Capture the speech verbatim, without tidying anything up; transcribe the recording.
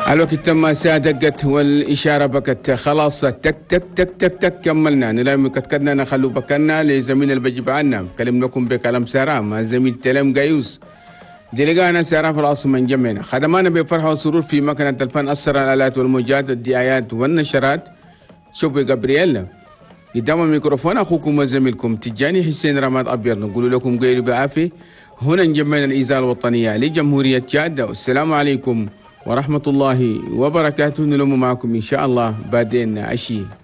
الوقت تم ساعة دقت والإشارة بكت خلاص تك تك تك تك تك كملنا نلام كتكدنا نخلو بكنا لزميل اللي بجيب عنا كلمناكم بكلام سارام زميل تلام جايوس دلقانا سارام في الأصل من جمعنا خدمانا بفرحة وسرور في مكان التلفان أثر الآلات والموجات الدعايات والنشرات شوفوا جابرييلا قدام الميكروفون أخوكم وزميلكم تجاني حسين رماد أبيض نقول لكم غير بعافية هنا نجمعنا الإذاعة الوطنية لجمهورية تشاد والسلام عليكم ورحمة الله وبركاته. نلوم معكم إن شاء الله بعدين عشي.